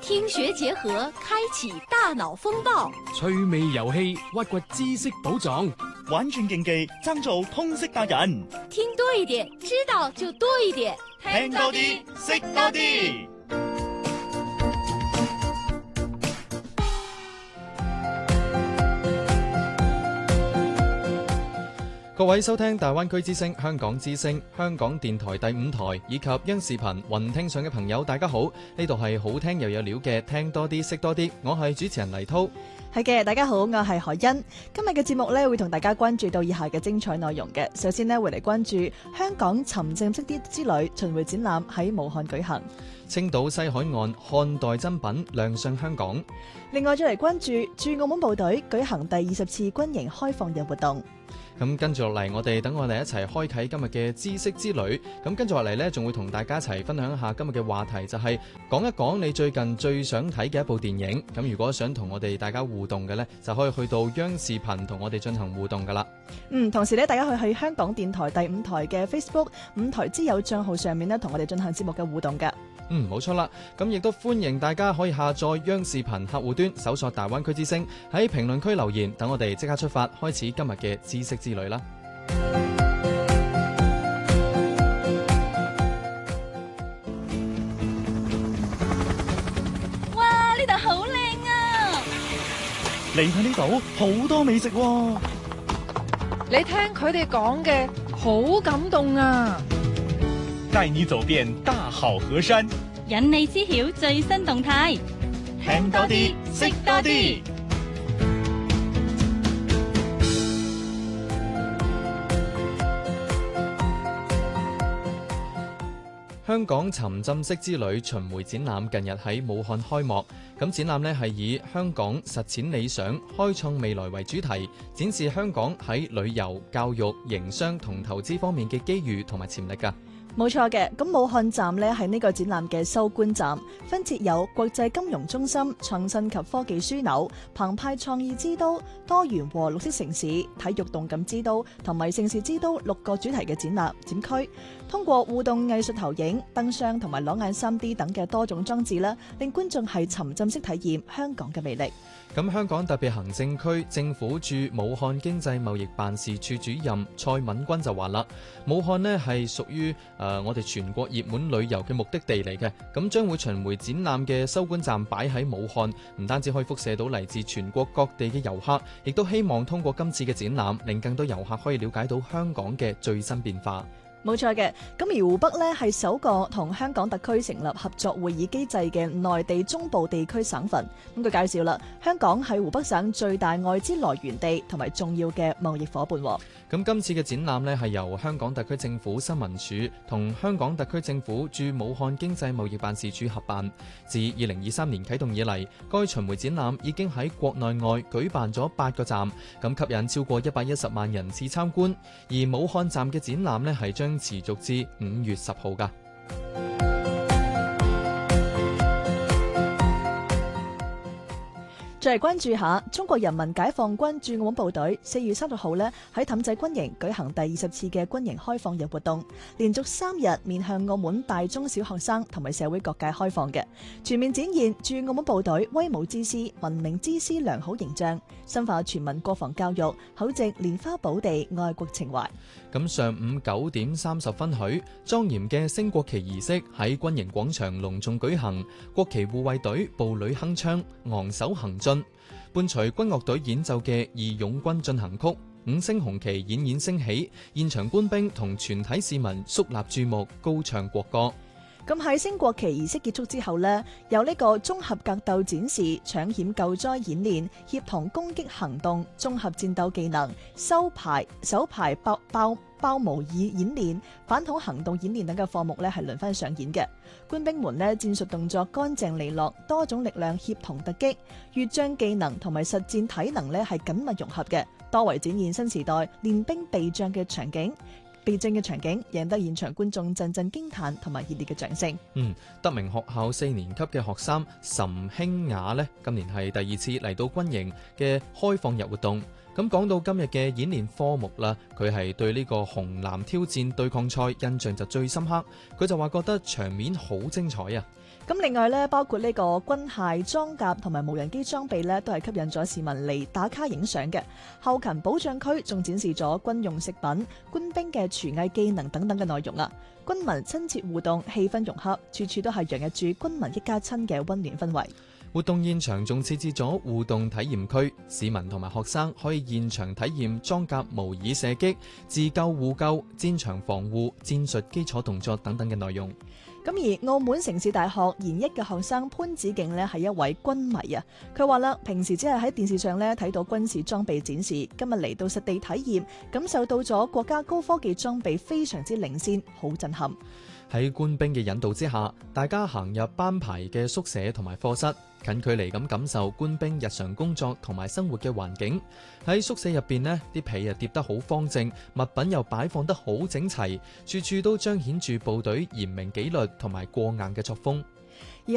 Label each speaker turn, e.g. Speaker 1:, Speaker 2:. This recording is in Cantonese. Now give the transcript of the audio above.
Speaker 1: 聽學結合，開啟大腦風暴，
Speaker 2: 趣味遊戲，挖掘知識寶藏，
Speaker 3: 玩轉競技，爭做通識達人。
Speaker 1: 聽多一點，知道就多一點，
Speaker 3: 聽多啲，識多啲。
Speaker 4: 各位收聽大灣區之聲、香港之聲、香港電台第5台以及央視頻雲聽上嘅朋友，大家好！呢度係好聽又有料嘅，聽多啲識多啲。我係主持人黎濤。
Speaker 5: 係嘅，大家好，我係海欣。今日嘅節目呢，會同大家關注到以下嘅精彩內容嘅。首先呢，會嚟關注香港沉浸式啲之旅巡迴展覽喺武漢舉行。
Speaker 4: 青島西海岸漢代珍品亮相香港。
Speaker 5: 另外再嚟關注駐澳門部隊舉行第20次軍營開放日活動。
Speaker 4: 咁跟住落嚟，我哋一齊開啟今日嘅知識之旅。咁跟住落嚟呢，仲會同大家一齊分享一下今日嘅話題，就係講一講你最近最想睇嘅一部電影。咁如果想同我哋大家互動嘅呢，就可以去到央視頻同我哋進行互動噶啦。
Speaker 5: 同時呢，大家可以喺香港電台第5台嘅 Facebook 5台之友賬號上面呢，同我哋進行節目嘅互動噶。
Speaker 4: 冇錯啦，咁亦都歡迎大家可以下載央視頻客戶端，搜索大灣區之聲，喺評論區留言，等我哋即刻出發，開始今日嘅知識之旅啦。
Speaker 1: 哇，呢度好靚啊！
Speaker 3: 嚟睇呢度好多美食喎。
Speaker 6: 你聽佢哋講嘅好感動啊！
Speaker 3: 帶你走遍大好河山，
Speaker 7: 引你知曉最新動態，
Speaker 3: 聽多啲，識多啲。
Speaker 4: 香港沉浸式之旅巡迴展覽近日喺武漢開幕。咁展覽呢係以香港實踐理想，開創未來為主題，展示香港喺旅遊、教育、營商同投資方面嘅機遇同埋潛力㗎。
Speaker 5: 冇錯嘅，咁武漢站呢係呢個展覽嘅收官站，分設有國際金融中心、創新及科技樞紐、澎湃創意之都、多元和綠色城市、體育動感之都同埋盛事之都6個主題嘅展區，通過互動藝術投影、燈箱同埋裸眼 3D 等嘅多種裝置啦，令觀眾係沉浸式體驗香港嘅魅力。
Speaker 4: 咁香港特別行政區政府駐武漢經濟貿易辦事處主任蔡敏君就話啦，武漢呢係屬於我哋全國熱門旅遊嘅目的地嚟嘅，咁將會巡迴展覽嘅收官站擺喺武漢，唔單止可以輻射到嚟自全國各地嘅遊客，亦都希望通過今次嘅展覽，令更多遊客可以了解到香港嘅最新變化。
Speaker 5: 冇錯嘅，咁而湖北呢係首個同香港特區成立合作會議機制嘅內地中部地區省份。咁佢介紹啦，香港係湖北省最大外資來源地同埋重要嘅貿易夥伴。
Speaker 4: 咁今次嘅展覽呢係由香港特區政府新聞處同香港特區政府駐武漢經濟貿易辦事處合辦。自2023年啟動以嚟，該巡迴展覽已經喺國內外舉辦咗8個站，咁吸引超過110萬人次參觀。而武漢站嘅展覽呢係將持續至5月10號㗎。
Speaker 5: 再嚟關注下中國人民解放軍駐澳門部隊4月30號呢喺氹仔軍營舉行第20次嘅軍營開放日活動，連續3日面向澳門大中小學生同埋社會各界開放嘅，全面展現駐澳門部隊威武之師、文明之師良好形象，深化全民國防教育，厚植蓮花寶地愛國情懷。
Speaker 4: 咁上午9點30分許，莊嚴嘅升國旗儀式喺軍營廣場隆重舉行，國旗護衛隊步履鏗鏘，昂首行進，伴隨軍樂隊演奏嘅義勇軍進行曲，五星紅旗冉冉升起，現場官兵同全體市民肅立注目，高唱國歌。
Speaker 5: 咁喺升國旗儀式結束之後呢，有呢個綜合格鬥展示、搶險救災演練、協同攻擊行動、綜合戰鬥技能、手排爆模擬演練、反恐行動演練等嘅課目呢係輪番上演嘅。官兵們呢戰術動作乾淨利落，多種力量協同突擊，越將技能同埋實戰體能呢係緊密融合嘅，多為展現新時代練兵備戰嘅場景。贏得現場觀眾陣陣驚嘆同埋熱烈嘅掌聲。
Speaker 4: 德明學校4年級嘅學生岑興雅呢，今年係第2次嚟到軍營嘅開放日活動。咁講到今日嘅演練科目啦，佢係對呢個紅藍挑戰對抗賽印象就最深刻。佢就話覺得場面好精彩啊！
Speaker 5: 咁另外咧，包括呢個軍械裝甲同埋無人機裝備咧，都係吸引咗市民嚟打卡影相嘅。後勤保障區仲展示咗軍用食品、官兵嘅廚藝技能等等嘅內容啊。軍民親切互動，氣氛融洽，處處都係洋溢住軍民一家親嘅溫暖氛圍。
Speaker 4: 活動現場仲設置咗互動體驗區，市民同埋學生可以現場體驗裝甲模擬射擊、自救互救、戰場防護、戰術基礎動作等等嘅內容。
Speaker 5: 咁而澳門城市大學研一嘅學生潘子敬呢係一位軍迷啊，佢話啦，平時只係喺電視上呢睇到軍事裝備展示，今日嚟到實地體驗，感受到咗國家高科技裝備非常之領先，好震撼。
Speaker 4: 喺官兵嘅引導之下，大家行入班排嘅宿舍同埋課室，近距離咁感受官兵日常工作同埋生活嘅環境。喺宿舍入邊呢，啲被啊疊得好方正，物品又擺放得好整齊，處處都彰顯住部隊嚴明紀律同埋過硬嘅作風。